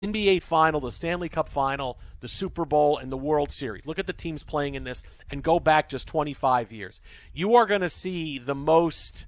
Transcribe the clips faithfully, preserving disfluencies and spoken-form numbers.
N B A Final, the Stanley Cup Final, the Super Bowl, and the World Series. Look at the teams playing in this and go back just twenty-five years. You are going to see the most,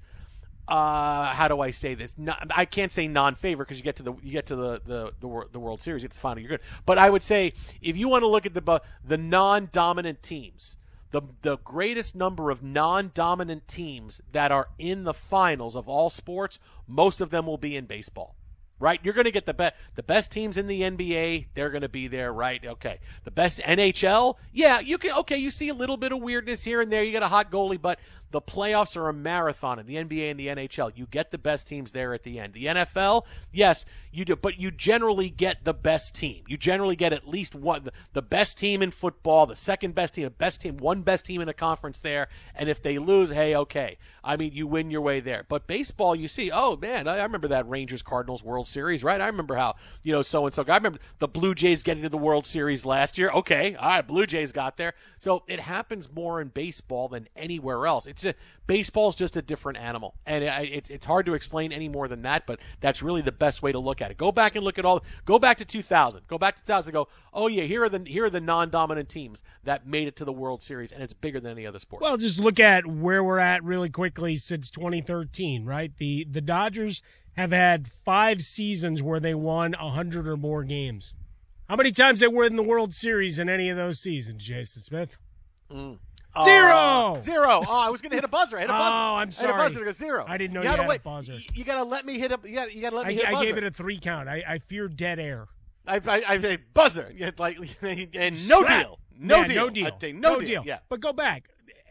uh, how do I say this? Not, I can't say non-favorite because you get to the you get to the, the, the, the World Series, you get to the final, you're good. But I would say if you want to look at the the non-dominant teams, the the greatest number of non-dominant teams that are in the finals of all sports, most of them will be in baseball. Right, you're going to get the best the best teams in the N B A. They're going to be there, right? Okay, the best N H L. Yeah, you can. Okay, you see a little bit of weirdness here and there. You got a hot goalie, but the playoffs are a marathon in the N B A and the N H L. You get the best teams there at the end. The N F L, yes, you do, but you generally get the best team. You generally get at least one, the best team in football, the second best team, the best team, one best team in a conference there. And if they lose, hey, okay. I mean, you win your way there. But baseball, you see, oh, man, I remember that Rangers-Cardinals World Series, right? I remember how, you know, so-and-so. I remember the Blue Jays getting to the World Series last year. Okay, all right, Blue Jays got there. So it happens more in baseball than anywhere else. It's a, baseball's just a different animal. And it, it's it's hard to explain any more than that, but that's really the best way to look at it. Go back and look at all, go back to two thousand. Go back to two thousand and go, oh, yeah, here are the here are the non-dominant teams that made it to the World Series, and it's bigger than any other sport. Well, just look at where we're at really quickly since twenty thirteen, right? The the Dodgers have had five seasons where they won one hundred or more games. How many times they were in the World Series in any of those seasons, Jason Smith? Mm. Zero! Uh, zero. Oh, I was going to hit a buzzer. I hit a buzzer. Oh, I'm sorry. I hit a buzzer to go zero. I didn't know you, you had wait. a buzzer. You got to let me hit a. You got. You got to let me I, hit a buzzer. I gave it a three count. I, I fear dead air. I I, I say buzzer. Like and no Slap. deal. No yeah, deal. No deal. I'd say no, no deal. deal. Yeah. But go back.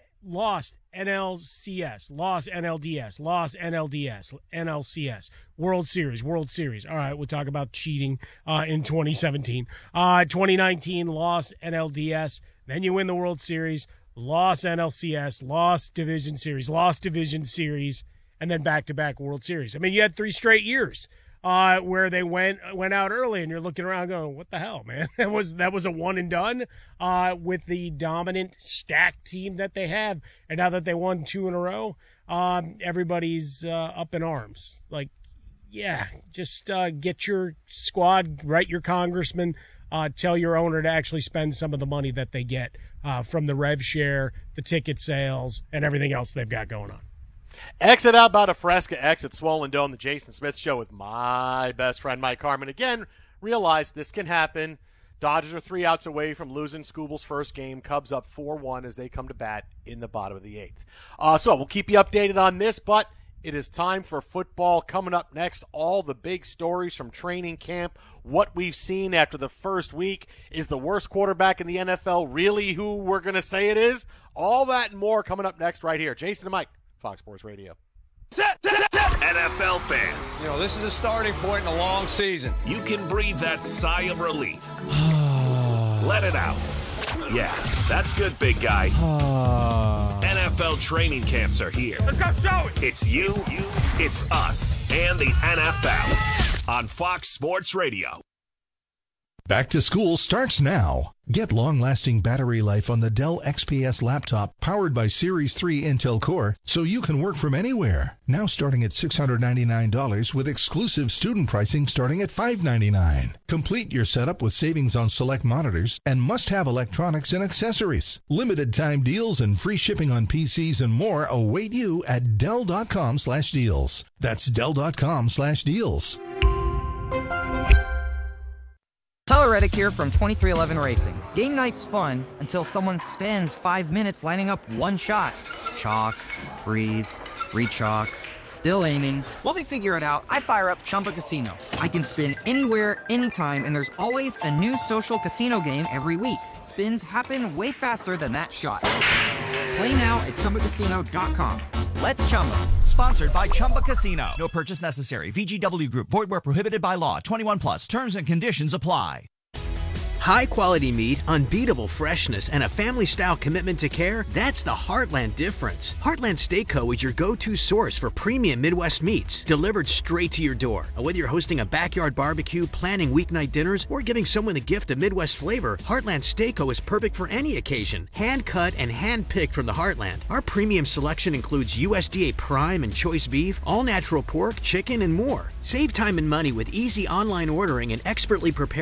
Lost N L C S, lost N L D S, lost N L D S, N L C S, World Series, World Series. All right, we'll talk about cheating uh, in twenty seventeen. Uh, twenty nineteen, lost N L D S. Then you win the World Series, lost N L C S, lost Division Series, lost Division Series, and then back-to-back World Series. I mean, you had three straight years uh, where they went went out early, and you're looking around going, what the hell, man? That was that was a one and done uh, with the dominant stacked team that they have. And now that they won two in a row, um, everybody's uh, up in arms. Like, yeah, just uh, get your squad, write your congressman, uh, tell your owner to actually spend some of the money that they get uh, from the rev share, the ticket sales, and everything else they've got going on. Exit out about a Fresca, exit Swollen Dome, the Jason Smith Show with my best friend Mike Harmon. Again, realize this can happen. Dodgers are three outs away from losing Scooble's first game. Cubs up four one as they come to bat in the bottom of the eighth. Uh, so we'll keep you updated on this, but it is time for football. Coming up next, all the big stories from training camp, what we've seen after the first week. Is the worst quarterback in the N F L really who we're going to say it is? All that and more coming up next right here. Jason and Mike, Fox Sports Radio. N F L fans, you know, this is a starting point in a long season. You can breathe that sigh of relief. Let it out. Yeah, that's good, big guy. N F L training camps are here. Let's go show it. It's you, it's you, it's us, and the N F L on Fox Sports Radio. Back to school starts now. Get long-lasting battery life on the Dell X P S laptop powered by Series three Intel Core so you can work from anywhere. Now starting at six hundred ninety-nine dollars with exclusive student pricing starting at five hundred ninety-nine dollars. Complete your setup with savings on select monitors and must-have electronics and accessories. Limited time deals and free shipping on P Cs and more await you at Dell.com slash deals. That's Dell.com slash deals. Tyler Reddick here from twenty-three eleven Racing. Game night's fun until someone spends five minutes lining up one shot. Chalk, breathe, re-chalk, still aiming. While they figure it out, I fire up Chumba Casino. I can spin anywhere, anytime, and there's always a new social casino game every week. Spins happen way faster than that shot. Play now at Chumba Casino dot com. Let's Chumba. Sponsored by Chumba Casino. No purchase necessary. V G W Group. Void where prohibited by law. twenty-one plus. Terms and conditions apply. High quality meat, unbeatable freshness, and a family style commitment to care, that's the Heartland difference. Heartland Steak Co. is your go-to source for premium Midwest meats, delivered straight to your door. Whether you're hosting a backyard barbecue, planning weeknight dinners, or giving someone the gift of Midwest flavor, Heartland Steak Co. is perfect for any occasion. Hand cut and hand picked from the Heartland. Our premium selection includes U S D A prime and choice beef, all natural pork, chicken, and more. Save time and money with easy online ordering and expertly prepared